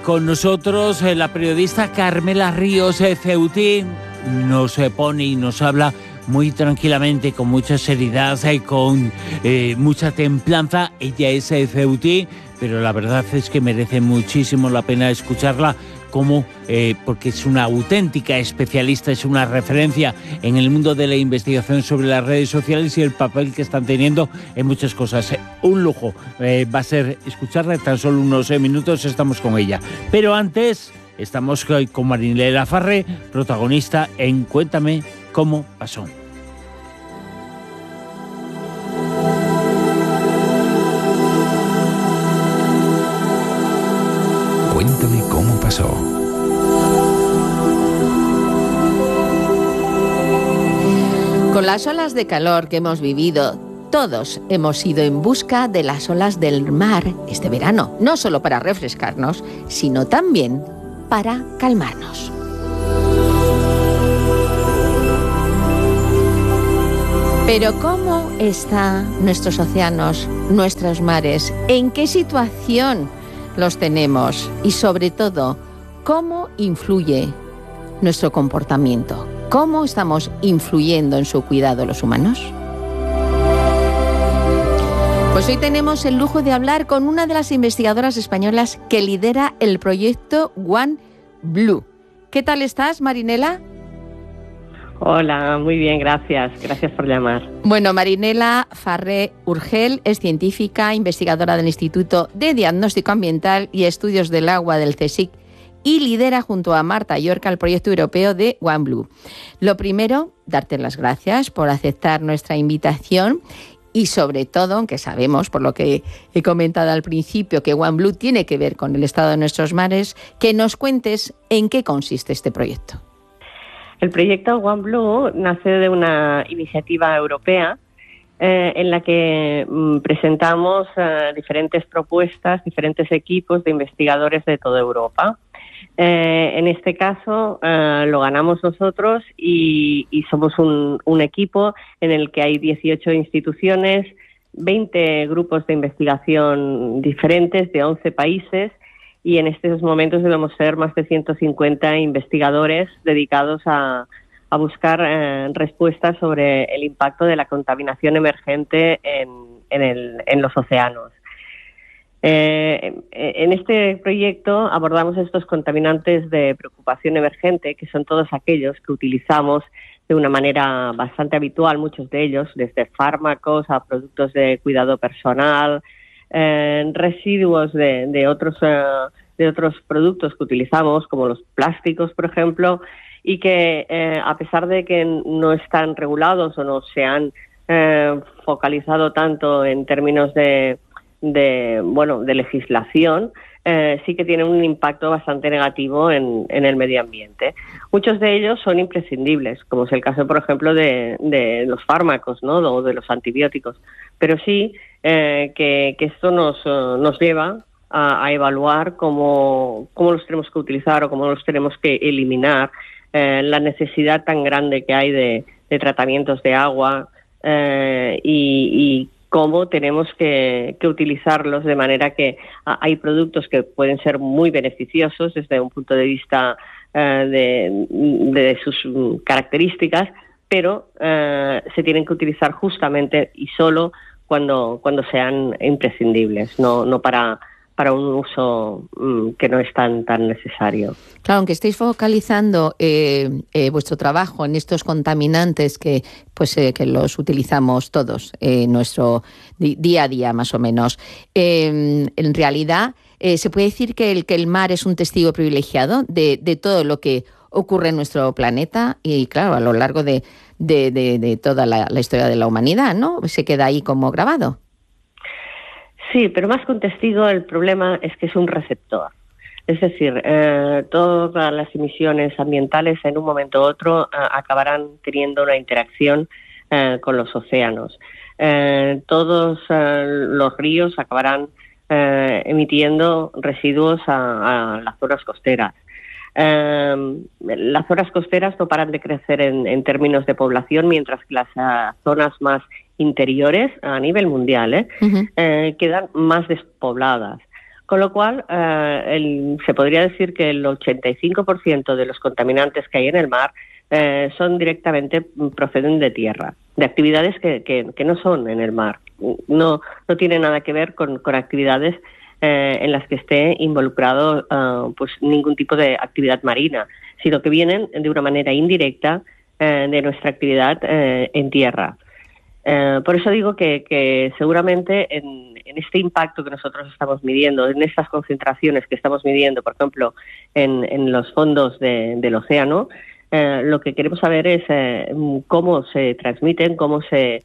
con nosotros la periodista Carmela Ríos Ceutí. Nos pone y nos habla muy tranquilamente, con mucha seriedad y con mucha templanza. Ella es Ceutí, pero la verdad es que merece muchísimo la pena escucharla, porque es una auténtica especialista, es una referencia en el mundo de la investigación sobre las redes sociales y el papel que están teniendo en muchas cosas. Un lujo va a ser escucharla. En tan solo unos minutos estamos con ella. Pero antes estamos con Marinela Farré, protagonista en Cuéntame cómo pasó. Cuéntame cómo pasó. Con las olas de calor que hemos vivido, todos hemos ido en busca de las olas del mar este verano, no solo para refrescarnos, sino también para calmarnos. Pero ¿cómo están nuestros océanos, nuestros mares? ¿En qué situación los tenemos? Y sobre todo, ¿cómo influye nuestro comportamiento? ¿Cómo estamos influyendo en su cuidado los humanos? Pues hoy tenemos el lujo de hablar con una de las investigadoras españolas que lidera el proyecto OneBlue. ¿Qué tal estás, Marinela? Hola, muy bien, gracias. Gracias por llamar. Bueno, Marinela Farré Urgel es científica, investigadora del Instituto de Diagnóstico Ambiental y Estudios del Agua del CSIC y lidera junto a Marta Llorca el proyecto europeo de OneBlue. Lo primero, darte las gracias por aceptar nuestra invitación y sobre todo, aunque sabemos por lo que he comentado al principio que OneBlue tiene que ver con el estado de nuestros mares, que nos cuentes en qué consiste este proyecto. El proyecto OneBlue nace de una iniciativa europea en la que presentamos diferentes propuestas, diferentes equipos de investigadores de toda Europa. En este caso lo ganamos nosotros y somos un equipo en el que hay 18 instituciones, 20 grupos de investigación diferentes de 11 países. Y en estos momentos debemos ser más de 150 investigadores dedicados a buscar respuestas sobre el impacto de la contaminación emergente en los océanos. En este proyecto abordamos estos contaminantes de preocupación emergente, que son todos aquellos que utilizamos de una manera bastante habitual, muchos de ellos, desde fármacos a productos de cuidado personal, residuos de otros productos que utilizamos, como los plásticos, por ejemplo, y que a pesar de que no están regulados o no se han focalizado tanto en términos de legislación, sí que tienen un impacto bastante negativo en el medio ambiente. Muchos de ellos son imprescindibles, como es el caso, por ejemplo, de los fármacos, ¿no? O de los antibióticos. Pero sí que esto nos lleva a evaluar cómo los tenemos que utilizar o cómo los tenemos que eliminar, la necesidad tan grande que hay de tratamientos de agua y cómo tenemos que utilizarlos de manera que hay productos que pueden ser muy beneficiosos desde un punto de vista de sus características, pero se tienen que utilizar justamente y solo cuando sean imprescindibles, no para un uso que no es tan necesario. Claro, aunque estéis focalizando vuestro trabajo en estos contaminantes que los utilizamos todos en nuestro día a día, más o menos, en realidad se puede decir que el mar es un testigo privilegiado de todo lo que ocurre en nuestro planeta y, claro, a lo largo de toda la historia de la humanidad, ¿no? Se queda ahí como grabado. Sí, pero más que un testigo, el problema es que es un receptor. Es decir, todas las emisiones ambientales en un momento u otro acabarán teniendo una interacción con los océanos. Todos los ríos acabarán emitiendo residuos a las zonas costeras. Las zonas costeras no paran de crecer en términos de población, mientras que las zonas más interiores a nivel mundial quedan más despobladas. Con lo cual, se podría decir que el 85% de los contaminantes que hay en el mar proceden de tierra, de actividades que no son en el mar. No tiene nada que ver con actividades en las que esté involucrado pues ningún tipo de actividad marina, sino que vienen de una manera indirecta de nuestra actividad en tierra. Por eso digo que seguramente en este impacto que nosotros estamos midiendo, en estas concentraciones que estamos midiendo, por ejemplo, en los fondos del océano, lo que queremos saber es cómo se transmiten, cómo se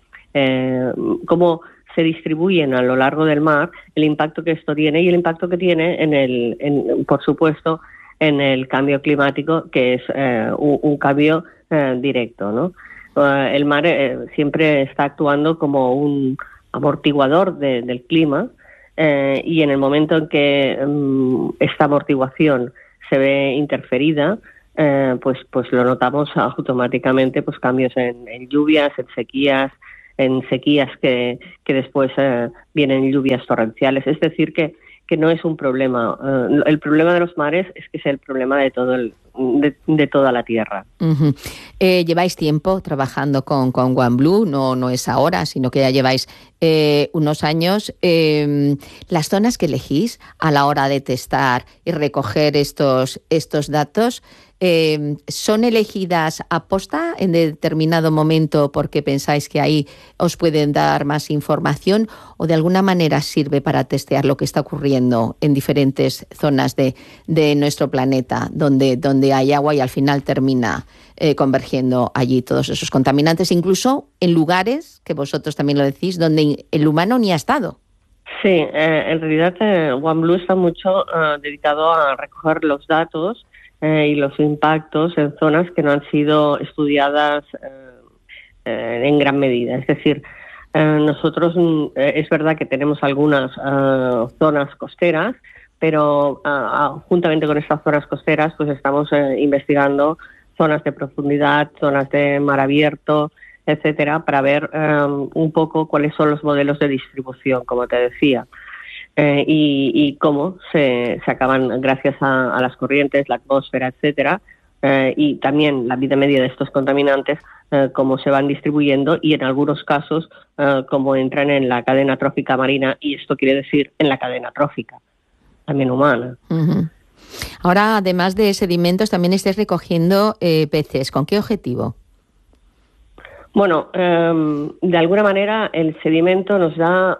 distribuyen a lo largo del mar, el impacto que esto tiene y el impacto que tiene por supuesto, en el cambio climático, que es un cambio directo, ¿no? El mar siempre está actuando como un amortiguador del clima, y en el momento en que esta amortiguación se ve interferida, pues lo notamos automáticamente, pues cambios en lluvias, en sequías que después vienen lluvias torrenciales. Es decir, que no es un problema. El problema de los mares es que es el problema de de toda la Tierra. Uh-huh. Lleváis tiempo trabajando con OneBlue, no es ahora, sino que ya lleváis unos años. Las zonas que elegís a la hora de testar y recoger estos datos, ¿son elegidas aposta en determinado momento porque pensáis que ahí os pueden dar más información, o de alguna manera sirve para testear lo que está ocurriendo en diferentes zonas de nuestro planeta donde hay agua y al final termina convergiendo allí todos esos contaminantes, incluso en lugares, que vosotros también lo decís, donde el humano ni ha estado? Sí, en realidad OneBlue está mucho dedicado a recoger los datos y los impactos en zonas que no han sido estudiadas en gran medida. Es decir, nosotros es verdad que tenemos algunas zonas costeras, pero juntamente con estas zonas costeras pues estamos investigando zonas de profundidad, zonas de mar abierto, etcétera, para ver un poco cuáles son los modelos de distribución, como te decía. Y cómo se acaban, gracias a las corrientes, la atmósfera, etcétera, y también la vida media de estos contaminantes, cómo se van distribuyendo y en algunos casos cómo entran en la cadena trófica marina, y esto quiere decir en la cadena trófica también humana. Uh-huh. Ahora, además de sedimentos, también estáis recogiendo peces. ¿Con qué objetivo? Bueno, de alguna manera el sedimento nos da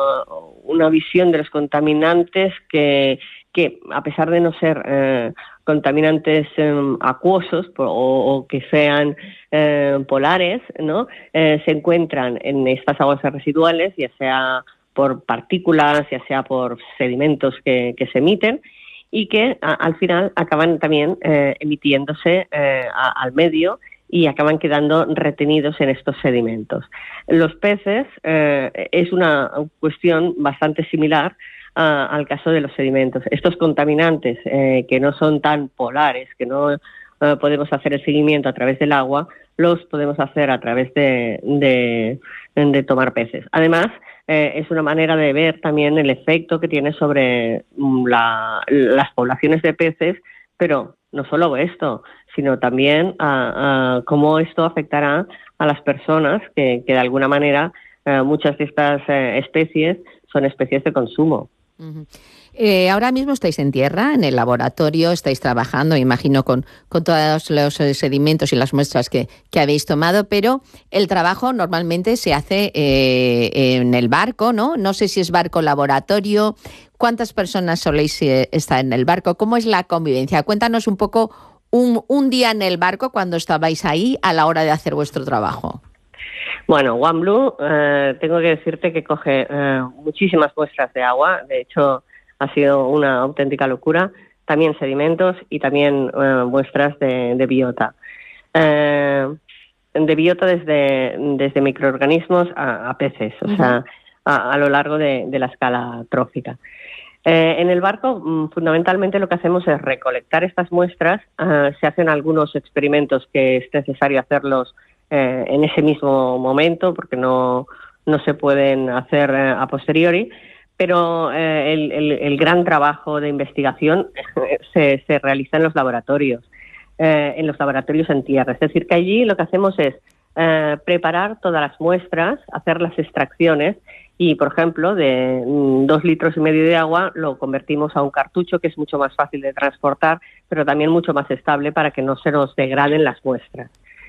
una visión de los contaminantes que a pesar de no ser contaminantes acuosos o que sean polares, ¿no? Se encuentran en estas aguas residuales, ya sea por partículas, ya sea por sedimentos que se emiten, y que al final acaban también emitiéndose al medio y acaban quedando retenidos en estos sedimentos. Los peces es una cuestión bastante similar al caso de los sedimentos. Estos contaminantes que no son tan polares, que no podemos hacer el seguimiento a través del agua, los podemos hacer a través de tomar peces. Además, es una manera de ver también el efecto que tiene sobre las poblaciones de peces, pero no solo esto, sino también cómo esto afectará a las personas que de alguna manera muchas de estas especies son especies de consumo. Uh-huh. Ahora mismo estáis en tierra, en el laboratorio, estáis trabajando, imagino, con todos los sedimentos y las muestras que habéis tomado, pero el trabajo normalmente se hace en el barco, ¿no? No sé si es barco laboratorio. ¿Cuántas personas soléis estar en el barco? ¿Cómo es la convivencia? Cuéntanos un poco un día en el barco cuando estabais ahí a la hora de hacer vuestro trabajo. Bueno, OneBlue, tengo que decirte que coge muchísimas muestras de agua. De hecho, ha sido una auténtica locura. También sedimentos y también muestras de biota. De biota desde microorganismos a peces, o sea, a lo largo de la escala trófica. En el barco, fundamentalmente lo que hacemos es recolectar estas muestras. Se hacen algunos experimentos que es necesario hacerlos en ese mismo momento porque no se pueden hacer a posteriori, pero el gran trabajo de investigación se realiza en los laboratorios en tierra. Es decir, que allí lo que hacemos es preparar todas las muestras, hacer las extracciones y, por ejemplo, de 2,5 litros de agua lo convertimos a un cartucho que es mucho más fácil de transportar, pero también mucho más estable para que no se nos degraden las muestras.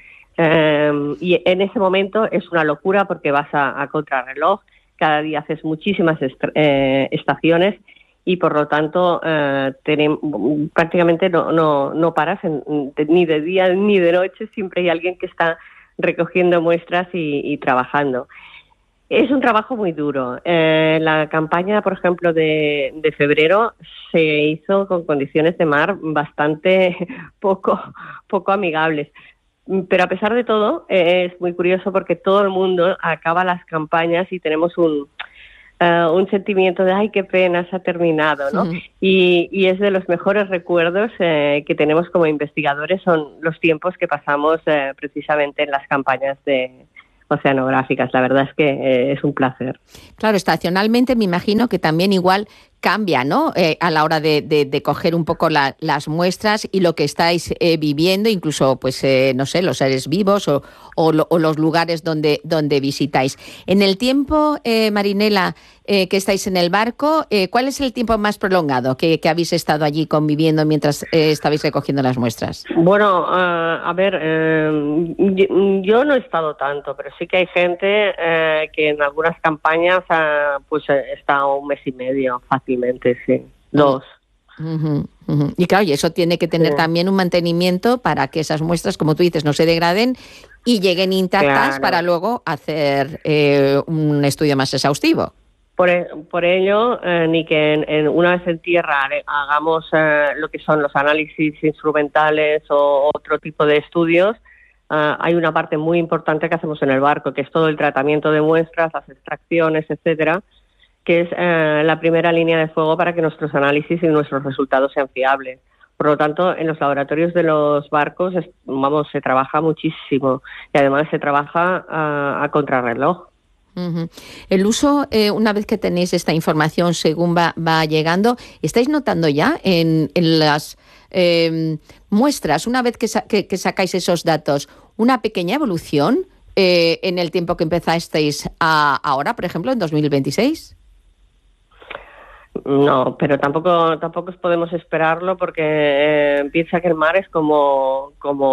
Y en ese momento es una locura porque vas a contrarreloj, cada día haces muchísimas estaciones y por lo tanto prácticamente no paras ni de día ni de noche, siempre hay alguien que está recogiendo muestras y trabajando. Es un trabajo muy duro. La campaña, por ejemplo, de febrero se hizo con condiciones de mar bastante poco amigables. Pero a pesar de todo, es muy curioso porque todo el mundo acaba las campañas y tenemos un sentimiento de ¡ay, qué pena, se ha terminado!, ¿no? Y es de los mejores recuerdos que tenemos como investigadores, son los tiempos que pasamos precisamente en las campañas oceanográficas. La verdad es que es un placer. Claro, estacionalmente me imagino que también igual cambia, ¿no? A la hora de coger un poco las muestras y lo que estáis viviendo, incluso, pues, no sé, los seres vivos o los lugares donde visitáis. En el tiempo, Marinela, que estáis en el barco, ¿cuál es el tiempo más prolongado que habéis estado allí conviviendo mientras estabais recogiendo las muestras? Bueno, a ver, yo no he estado tanto, pero sí que hay gente que en algunas campañas pues está 1 mes y medio, fácilmente, sí, 2. Y claro, y eso tiene que tener también un mantenimiento para que esas muestras, como tú dices, no se degraden y lleguen intactas para luego hacer un estudio más exhaustivo. Por ello, ni que una vez en tierra hagamos lo que son los análisis instrumentales o otro tipo de estudios, hay una parte muy importante que hacemos en el barco, que es todo el tratamiento de muestras, las extracciones, etcétera, que es la primera línea de fuego para que nuestros análisis y nuestros resultados sean fiables. Por lo tanto, en los laboratorios de los barcos, se trabaja muchísimo y además se trabaja a contrarreloj. El uso, una vez que tenéis esta información según va llegando, ¿estáis notando ya en las muestras, una vez que sacáis esos datos, una pequeña evolución en el tiempo que empezasteis ahora, por ejemplo, en 2026? No, pero tampoco podemos esperarlo porque piensa que el mar es como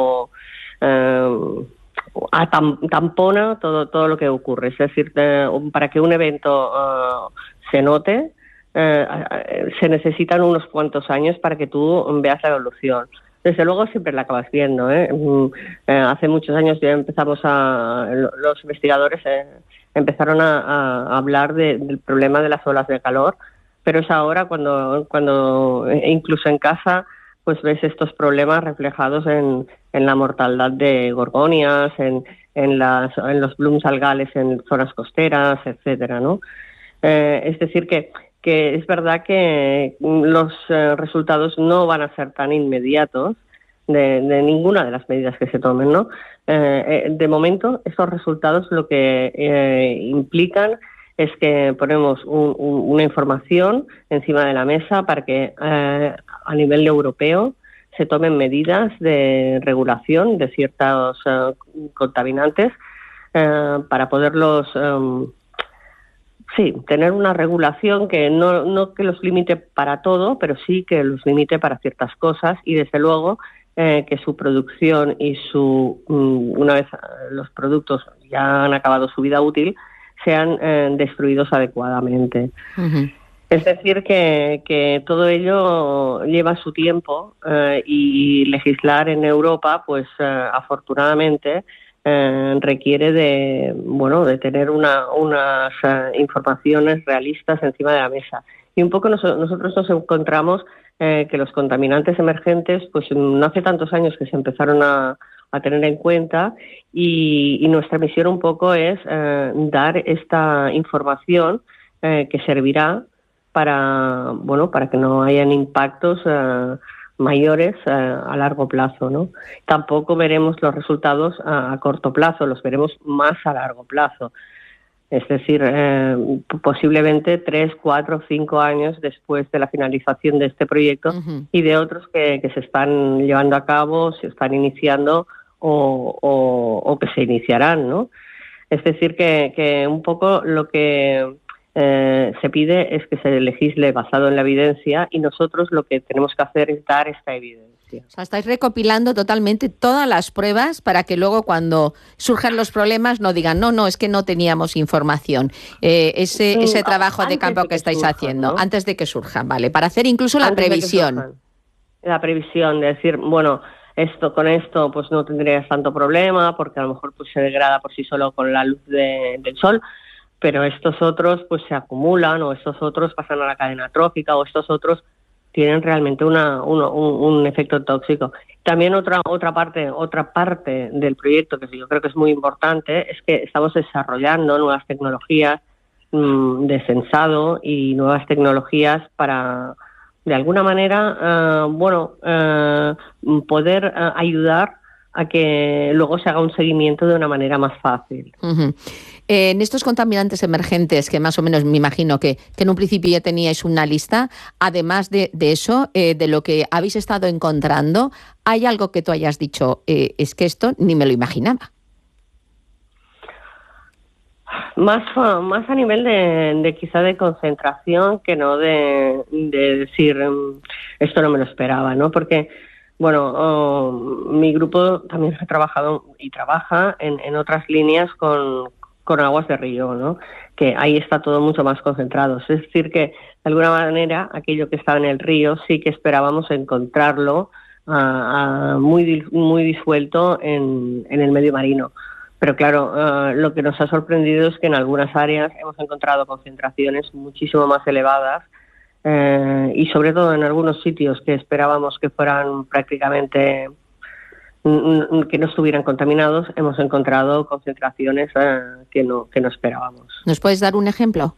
tampona todo lo que ocurre. Es decir, para que un evento se note, se necesitan unos cuantos años para que tú veas la evolución. Desde luego siempre la acabas viendo, hace muchos años ya los investigadores empezaron a hablar del problema de las olas de calor, pero es ahora cuando incluso en casa pues ves estos problemas reflejados en la mortandad de gorgonias, en los blooms algales en zonas costeras, etcétera, ¿no? Es decir que es verdad que los resultados no van a ser tan inmediatos de ninguna de las medidas que se tomen, ¿no? De momento, esos resultados lo que implican es que ponemos una información encima de la mesa para que a nivel europeo se tomen medidas de regulación de ciertos contaminantes para poderlos tener una regulación que no que los limite para todo, pero sí que los limite para ciertas cosas y desde luego que su producción y una vez los productos ya han acabado su vida útil, sean destruidos adecuadamente. Es decir, que todo ello lleva su tiempo y legislar en Europa, pues afortunadamente requiere de tener unas informaciones realistas encima de la mesa. Y un poco nosotros nos encontramos que los contaminantes emergentes, pues no hace tantos años que se empezaron a tener en cuenta y nuestra misión un poco es dar esta información que servirá para que no hayan impactos mayores a largo plazo, ¿no? Tampoco veremos los resultados a corto plazo, los veremos más a largo plazo. Es decir, posiblemente 3, 4, 5 años después de la finalización de este proyecto y de otros que se están llevando a cabo, se están iniciando o que se iniciarán, ¿no? Es decir, que un poco lo que se pide es que se legisle basado en la evidencia y nosotros lo que tenemos que hacer es dar esta evidencia. O sea, estáis recopilando totalmente todas las pruebas para que luego cuando surjan los problemas no digan, no, es que no teníamos información. Ese trabajo de campo que estáis haciendo, ¿no? Antes de que surjan, ¿vale? Para hacer incluso la previsión. La previsión, de decir, bueno, con esto pues no tendrías tanto problema porque a lo mejor pues se degrada por sí solo con la luz del sol, pero estos otros pues se acumulan o estos otros pasan a la cadena trófica o estos otros tienen realmente un efecto tóxico. También otra parte del proyecto que yo creo que es muy importante es que estamos desarrollando nuevas tecnologías de sensado y nuevas tecnologías para, de alguna manera, poder ayudar a que luego se haga un seguimiento de una manera más fácil. En estos contaminantes emergentes, que más o menos me imagino que en un principio ya teníais una lista, además de eso, de lo que habéis estado encontrando, ¿hay algo que tú hayas dicho, es que esto ni me lo imaginaba? Más a nivel de quizá de concentración que no de decir esto no me lo esperaba, ¿no? Porque mi grupo también ha trabajado y trabaja en otras líneas con aguas de río, ¿no? Que ahí está todo mucho más concentrado. Es decir, que de alguna manera aquello que estaba en el río sí que esperábamos encontrarlo muy disuelto en el medio marino. Pero claro, lo que nos ha sorprendido es que en algunas áreas hemos encontrado concentraciones muchísimo más elevadas y sobre todo en algunos sitios que esperábamos que fueran prácticamente que no estuvieran contaminados, hemos encontrado concentraciones que no esperábamos. ¿Nos puedes dar un ejemplo?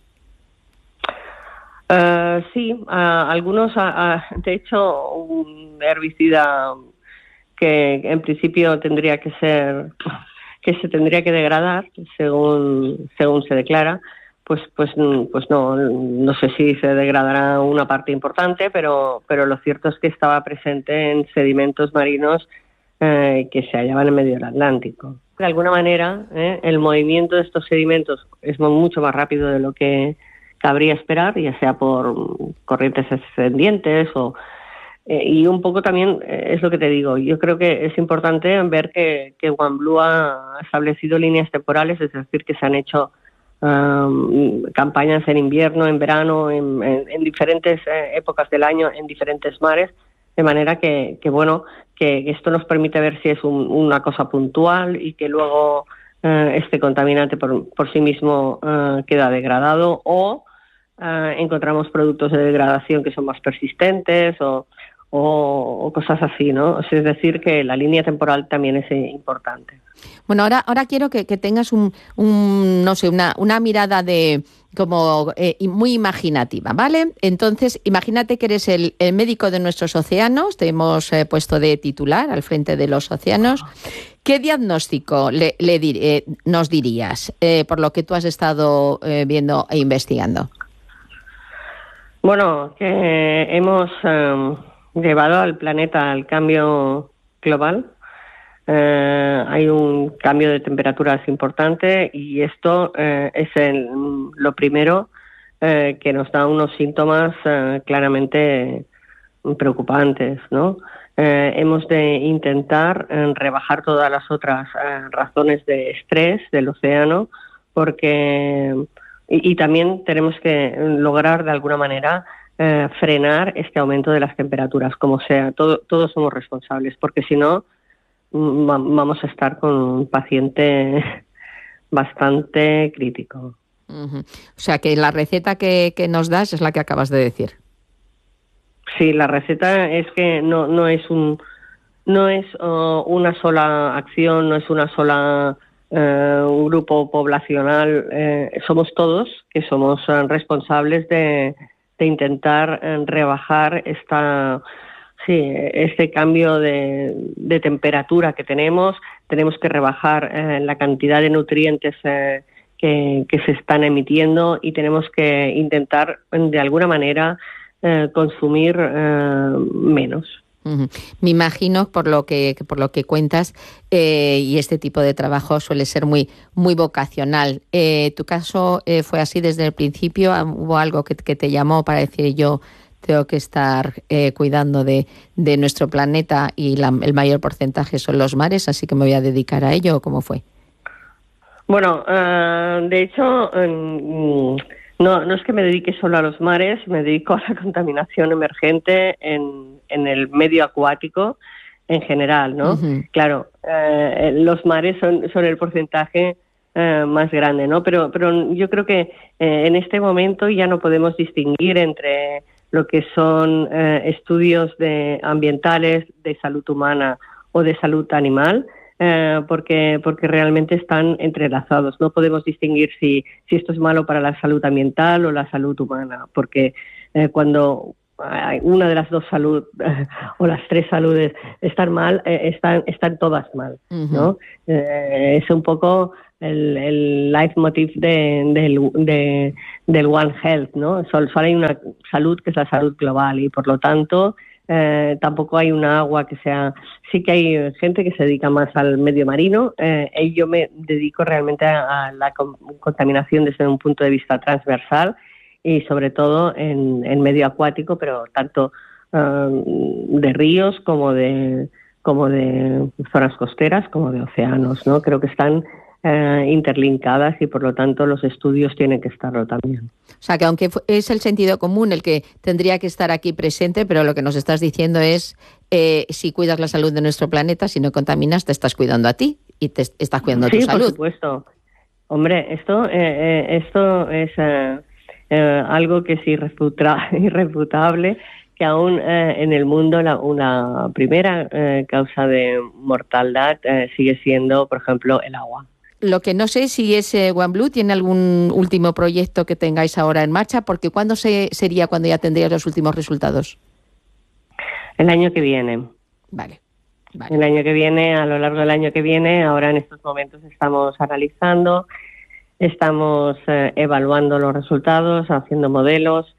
Sí, algunos, de hecho, un herbicida que en principio tendría que se tendría que degradar según se declara, pues no sé si se degradará una parte importante, pero lo cierto es que estaba presente en sedimentos marinos que se hallaban en medio del Atlántico. De alguna manera, el movimiento de estos sedimentos es mucho más rápido de lo que cabría esperar, ya sea por corrientes ascendientes y un poco también es lo que te digo. Yo creo que es importante ver que OneBlue ha establecido líneas temporales, es decir, que se han hecho campañas en invierno, en verano, en diferentes épocas del año, en diferentes mares, de manera que esto nos permite ver si es una cosa puntual y que luego este contaminante por sí mismo queda degradado o encontramos productos de degradación que son más persistentes o cosas así, ¿no? Es decir, que la línea temporal también es importante. Bueno, ahora quiero que tengas una mirada muy imaginativa, ¿vale? Entonces, imagínate que eres el médico de nuestros océanos, te hemos puesto de titular al frente de los océanos. ¿Qué diagnóstico nos dirías por lo que tú has estado viendo e investigando? Bueno, que hemos llevado al planeta al cambio global. Hay un cambio de temperaturas importante y esto es lo primero que nos da unos síntomas claramente preocupantes, ¿no? Hemos de intentar rebajar todas las otras razones de estrés del océano porque y también tenemos que lograr de alguna manera frenar este aumento de las temperaturas, como sea. Todos somos responsables porque si no vamos a estar con un paciente bastante crítico. Uh-huh. O sea, que la receta que nos das es la que acabas de decir. Sí, la receta es que no es una sola acción, no es una sola un grupo poblacional. Somos todos que somos responsables de intentar rebajar este cambio de temperatura que tenemos que rebajar la cantidad de nutrientes que se están emitiendo y tenemos que intentar de alguna manera consumir menos. Uh-huh. Me imagino por lo que cuentas, y este tipo de trabajo suele ser muy vocacional. ¿Tu caso fue así desde el principio? ¿Hubo algo que te llamó para decir yo tengo que estar cuidando de nuestro planeta y el mayor porcentaje son los mares, así que me voy a dedicar a ello? ¿Cómo fue? Bueno, de hecho, no es que me dedique solo a los mares, me dedico a la contaminación emergente en el medio acuático en general, ¿no? Uh-huh. Claro, los mares son el porcentaje más grande, ¿no? Pero yo creo que en este momento ya no podemos distinguir entre lo que son estudios ambientales de salud humana o de salud animal, porque realmente están entrelazados. No podemos distinguir si esto es malo para la salud ambiental o la salud humana, porque cuando una de las dos salud o las tres saludes están mal, están todas mal, ¿no? Es un poco el leitmotiv del One Health, ¿no? Solo hay una salud que es la salud global y por lo tanto tampoco hay una agua que sea... Sí que hay gente que se dedica más al medio marino, y yo me dedico realmente a la contaminación desde un punto de vista transversal y sobre todo en medio acuático, pero tanto de ríos como de zonas costeras como de océanos, ¿no? Creo que están interlinkadas y por lo tanto los estudios tienen que estarlo también. O sea que aunque es el sentido común el que tendría que estar aquí presente, pero lo que nos estás diciendo es si cuidas la salud de nuestro planeta, si no contaminas, te estás cuidando a ti y te estás cuidando tu salud. Sí, por supuesto. Hombre, esto es algo que es irrefutable, que aún en el mundo una primera causa de mortalidad sigue siendo, por ejemplo, el agua. Lo que no sé si OneBlue tiene algún último proyecto que tengáis ahora en marcha, porque ¿cuándo sería cuando ya tendríais los últimos resultados? El año que viene. Vale. El año que viene, a lo largo del año que viene, ahora en estos momentos estamos analizando, estamos evaluando los resultados, haciendo modelos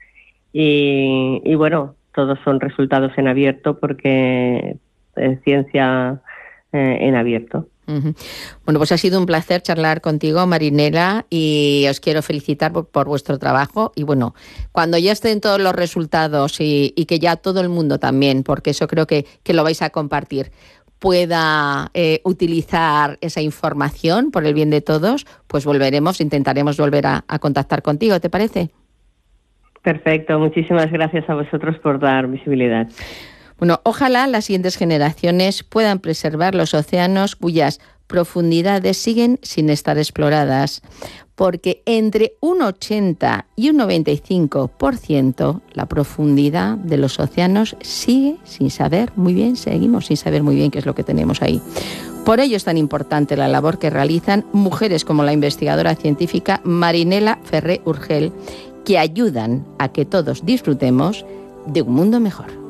y bueno, todos son resultados en abierto porque es ciencia en abierto. Uh-huh. Bueno, pues ha sido un placer charlar contigo, Marinela, y os quiero felicitar por vuestro trabajo. Y bueno, cuando ya estén todos los resultados y que ya todo el mundo también, porque eso creo que lo vais a compartir, pueda utilizar esa información por el bien de todos, pues intentaremos volver a contactar contigo, ¿te parece? Perfecto, muchísimas gracias a vosotros por dar visibilidad. Bueno, ojalá las siguientes generaciones puedan preservar los océanos cuyas profundidades siguen sin estar exploradas, porque entre un 80 y un 95% la profundidad de los océanos seguimos sin saber muy bien qué es lo que tenemos ahí. Por ello es tan importante la labor que realizan mujeres como la investigadora científica Marinela Ferrer Urgell, que ayudan a que todos disfrutemos de un mundo mejor.